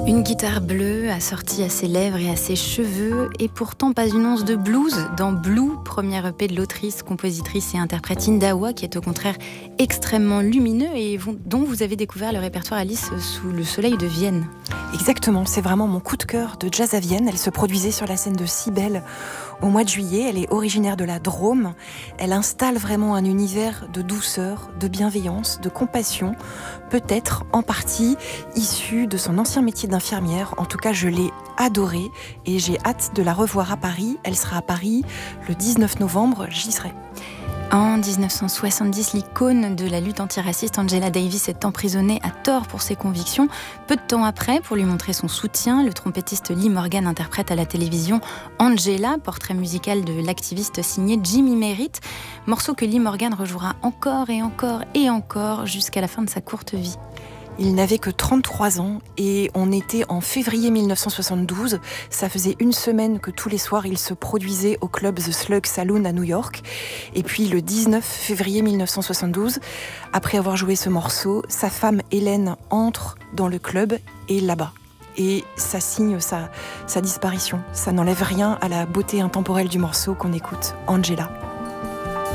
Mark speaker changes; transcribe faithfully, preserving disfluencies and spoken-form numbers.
Speaker 1: Une guitare bleue assortie à ses lèvres et à ses cheveux, et pourtant pas une once de blues dans Blue, premier E P de l'autrice, compositrice et interprète Indawa, qui est au contraire extrêmement lumineux et dont vous avez découvert le répertoire, Alice, sous le soleil de Vienne.
Speaker 2: Exactement, c'est vraiment mon coup de cœur de jazz à Vienne. Elle se produisait sur la scène de Cybèle au mois de juillet. Elle est originaire de la Drôme. Elle installe vraiment un univers de douceur, de bienveillance, de compassion, peut-être en partie issu de son ancien métier d'infirmière. En tout cas, je l'ai adorée et j'ai hâte de la revoir à Paris. Elle sera à Paris le dix-neuf novembre, j'y serai.
Speaker 1: En dix-neuf cent soixante-dix, l'icône de la lutte antiraciste Angela Davis est emprisonnée à tort pour ses convictions. Peu de temps après, pour lui montrer son soutien, le trompettiste Lee Morgan interprète à la télévision Angela, portrait musical de l'activiste signé Jimmy Merritt, morceau que Lee Morgan rejouera encore et encore et encore jusqu'à la fin de sa courte vie.
Speaker 2: Il n'avait que trente-trois ans et on était en février mille neuf cent soixante-douze. Ça faisait une semaine que tous les soirs il se produisait au club The Slug Saloon à New York. Et puis le dix-neuf février mille neuf cent soixante-douze, après avoir joué ce morceau, sa femme Hélène entre dans le club et là-bas. Et ça signe sa, sa disparition. Ça n'enlève rien à la beauté intemporelle du morceau qu'on écoute, Angela.